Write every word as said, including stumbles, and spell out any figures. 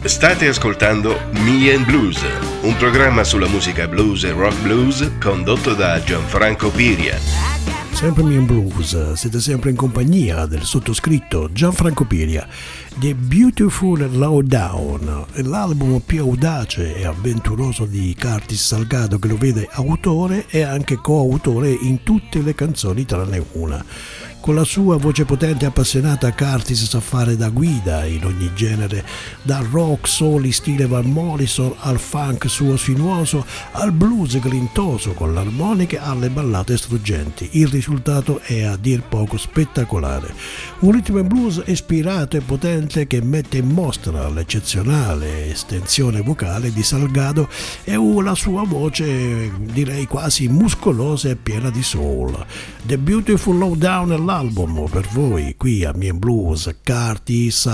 State ascoltando Me and Blues, un programma sulla musica blues e rock blues condotto da Gianfranco Piria. Sempre Me and Blues, siete sempre in compagnia del sottoscritto Gianfranco Piria. The Beautiful Lowdown è l'album più audace e avventuroso di Curtis Salgado, che lo vede autore e anche coautore in tutte le canzoni tranne una. Con la sua voce potente e appassionata, Curtis sa fare da guida in ogni genere, dal rock soul in stile Van Morrison al funk suo sinuoso, al blues grintoso con l'armonica, alle ballate struggenti. Il risultato è a dir poco spettacolare. Un ritmo and blues ispirato e potente che mette in mostra l'eccezionale estensione vocale di Salgado e la sua voce, direi quasi muscolosa e piena di soul. The Beautiful Lowdown è l'album per voi qui a Me and Blues, Curtis